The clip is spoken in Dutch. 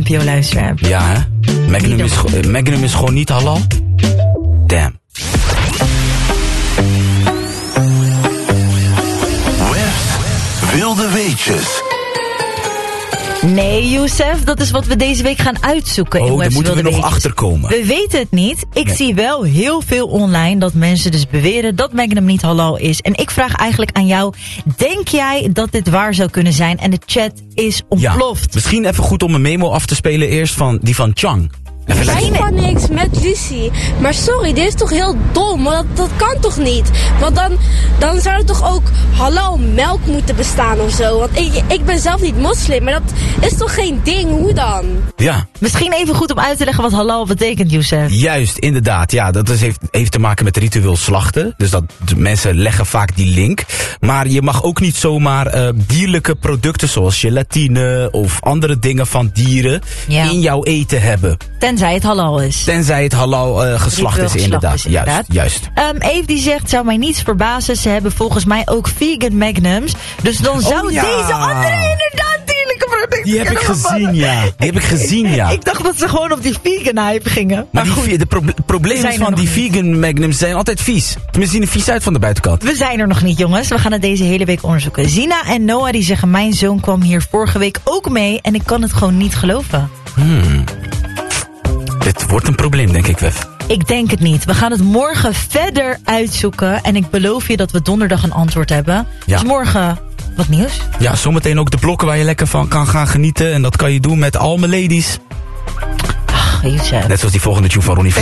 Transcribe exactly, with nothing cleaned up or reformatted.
N P O-luisteraar hebt. Ja, hè? Magnum is, uh, Magnum is gewoon niet halal? Damn. Wilde weetjes. Nee, Youssef, dat is wat we deze week gaan uitzoeken. Oh, in daar moeten we nog weetjes. achterkomen. We weten het niet. Ik Nee. zie wel heel veel online dat mensen dus beweren dat Magnum niet halal is. En ik vraag eigenlijk aan jou, denk jij dat dit waar zou kunnen zijn? En de chat is ontploft. Ja, misschien even goed om een memo af te spelen eerst van die van Chang. Even Ik luisteren. van niks met Lucie. Maar sorry, dit is toch heel dom? Want dat, dat kan toch niet? Want dan, dan zou er toch ook halal melk moeten bestaan of zo? Want ik, ik ben zelf niet moslim, maar dat is toch geen ding? Hoe dan? Ja, Misschien even goed om uit te leggen wat halal betekent, Youssef. juist, inderdaad. Ja, dat is, heeft, heeft te maken met ritueel slachten. Dus dat de mensen leggen vaak die link. Maar je mag ook niet zomaar uh, dierlijke producten zoals gelatine of andere dingen van dieren Ja. in jouw eten hebben. Tenzij het halal is. Tenzij het halal uh, geslacht Ritueel is, inderdaad. geslacht is, inderdaad. Juist, juist. Um, Eve die zegt, zou mij niets verbazen. Ze hebben volgens mij ook vegan Magnums. Dus dan zou Oh, ja. deze andere inderdaad dierlijke producten Die heb ik kunnen gezien, bevatten. ja. Die heb ik gezien, ja. Ik dacht dat ze gewoon op die vegan hype gingen. Maar, Maar die, goed, vi- de proble- probleem zijn is er van nog die niet. vegan magnums zijn altijd vies. Tenminste, zien er vies uit van de buitenkant. we zijn er nog niet, jongens. We gaan het deze hele week onderzoeken. Zina en Noah die zeggen, mijn zoon kwam hier vorige week ook mee. En ik kan het gewoon niet geloven. Hmm. Dit wordt een probleem, denk ik, Wef. Ik denk het niet. We gaan het morgen verder uitzoeken. En ik beloof je dat we donderdag een antwoord hebben. Ja. Dus morgen wat nieuws. Ja, zometeen ook de blokken waar je lekker van kan gaan genieten. En dat kan je doen met al mijn ladies. Ach, Youssef. Net zoals die volgende tune van Ronnie